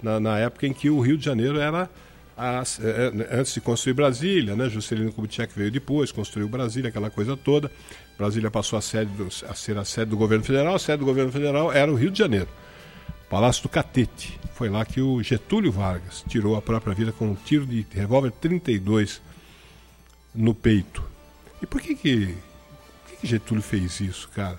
na época em que o Rio de Janeiro era, antes de construir Brasília, né? Juscelino Kubitschek veio depois, construiu Brasília, aquela coisa toda. Brasília passou a ser a sede do governo federal, a sede do governo federal era o Rio de Janeiro, Palácio do Catete. Foi lá que o Getúlio Vargas tirou a própria vida com um tiro de revólver 32 no peito. E por que Getúlio fez isso, cara?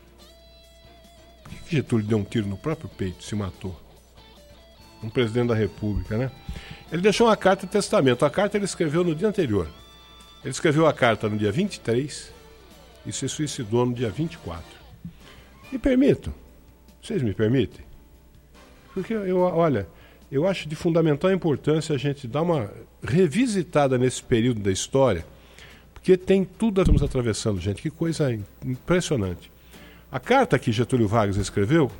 Por que Getúlio deu um tiro no próprio peito, se matou? Um presidente da República, né? Ele deixou uma carta de testamento. A carta ele escreveu no dia anterior. Ele escreveu a carta no dia 23 e se suicidou no dia 24. Me permitam? Vocês me permitem? Porque eu acho de fundamental importância a gente dar uma revisitada nesse período da história, porque tem tudo que estamos atravessando, gente. Que coisa impressionante. A carta que Getúlio Vargas escreveu,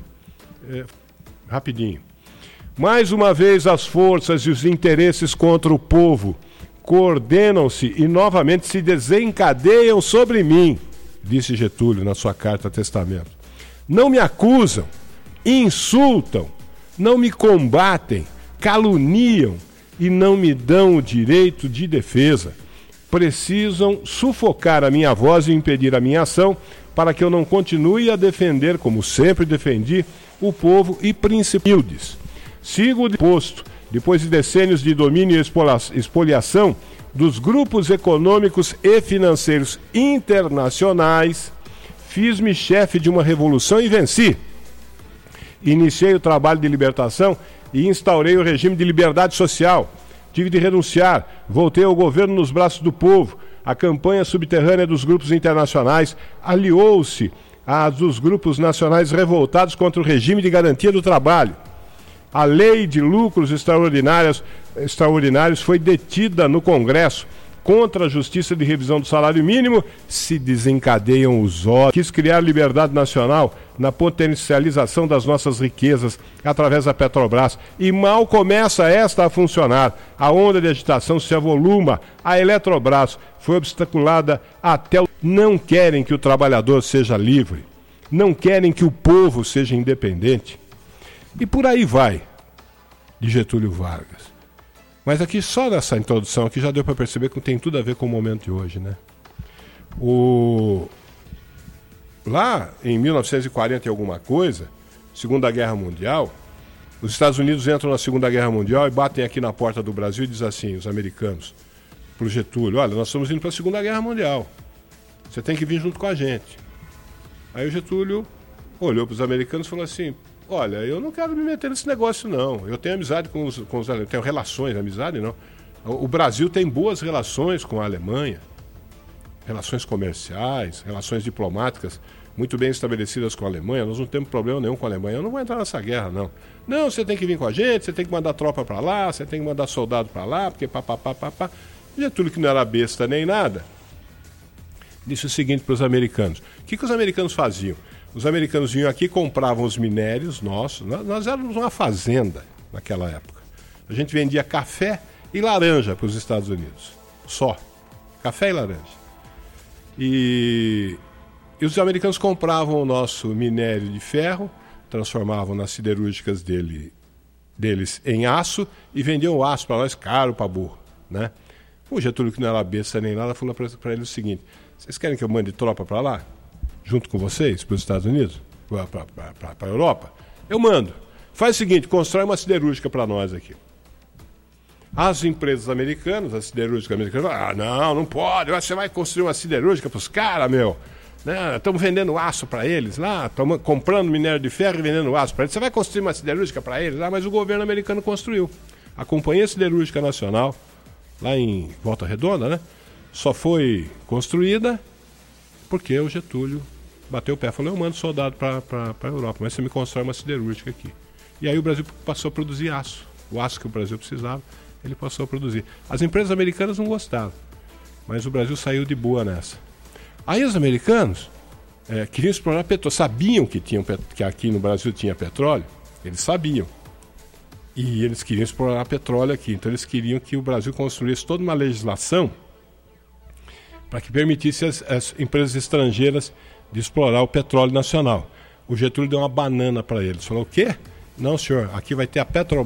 rapidinho. Mais uma vez as forças e os interesses contra o povo coordenam-se e novamente se desencadeiam sobre mim, disse Getúlio na sua carta testamento. Não me acusam, insultam, não me combatem, caluniam e não me dão o direito de defesa. Precisam sufocar a minha voz e impedir a minha ação para que eu não continue a defender, como sempre defendi, o povo e príncipes. Sigo o posto, depois de decênios de domínio e expoliação dos grupos econômicos e financeiros internacionais, fiz-me chefe de uma revolução e venci. Iniciei o trabalho de libertação e instaurei o regime de liberdade social. Tive de renunciar, voltei ao governo nos braços do povo. A campanha subterrânea dos grupos internacionais aliou-se à dos grupos nacionais revoltados contra o regime de garantia do trabalho. A lei de lucros extraordinários foi detida no Congresso. Contra a justiça de revisão do salário mínimo, se desencadeiam os ódios. Quis criar liberdade nacional na potencialização das nossas riquezas através da Petrobras. E mal começa esta a funcionar. A onda de agitação se avoluma. A Eletrobras foi obstaculada até o... Não querem que o trabalhador seja livre. Não querem que o povo seja independente. E por aí vai, de Getúlio Vargas. Mas aqui, só nessa introdução, aqui já deu para perceber que tem tudo a ver com o momento de hoje, né? Lá em 1940 e alguma coisa, Segunda Guerra Mundial, os Estados Unidos entram na Segunda Guerra Mundial e batem aqui na porta do Brasil e dizem assim, os americanos, para o Getúlio, olha, nós estamos indo para a Segunda Guerra Mundial, você tem que vir junto com a gente. Aí o Getúlio olhou para os americanos e falou assim, olha, eu não quero me meter nesse negócio, não. Eu tenho amizade com os tenho relações, amizade não. O Brasil tem boas relações com a Alemanha, relações comerciais, relações diplomáticas muito bem estabelecidas com a Alemanha. Nós não temos problema nenhum com a Alemanha. Eu não vou entrar nessa guerra, não. Não, você tem que vir com a gente, você tem que mandar tropa para lá, você tem que mandar soldado para lá, porque papapá. Getúlio, que não era besta nem nada, disse o seguinte para os americanos. O que os americanos faziam? Os americanos vinham aqui, compravam os minérios nossos. Nós éramos uma fazenda naquela época. A gente vendia café e laranja para os Estados Unidos. Só. Café e laranja. E os americanos compravam o nosso minério de ferro, transformavam nas siderúrgicas deles em aço e vendiam o aço para nós caro para burro, né? O Getúlio, que não era besta nem nada, falou para ele o seguinte, vocês querem que eu mande tropa para lá? Junto com vocês, para os Estados Unidos, para a Europa, eu mando. Faz o seguinte, constrói uma siderúrgica para nós aqui. As empresas americanas, as siderúrgicas americanas, não pode, você vai construir uma siderúrgica para os caras, meu. Estamos vendendo aço para eles lá, estamos comprando minério de ferro e vendendo aço para eles. Você vai construir uma siderúrgica para eles lá, mas o governo americano construiu. A Companhia Siderúrgica Nacional, lá em Volta Redonda, né, só foi construída porque o Getúlio bateu o pé, falou, eu mando soldado para a Europa, mas você me constrói uma siderúrgica aqui. E aí o Brasil passou a produzir aço. O aço que o Brasil precisava, ele passou a produzir. As empresas americanas não gostavam, mas o Brasil saiu de boa nessa. Aí os americanos queriam explorar petróleo, sabiam que aqui no Brasil tinha petróleo, eles sabiam. E eles queriam explorar petróleo aqui, então eles queriam que o Brasil construísse toda uma legislação para que permitisse as empresas estrangeiras de explorar o petróleo nacional. O Getúlio deu uma banana para eles. Falou, o quê? Não, senhor, aqui vai ter a Petrobras.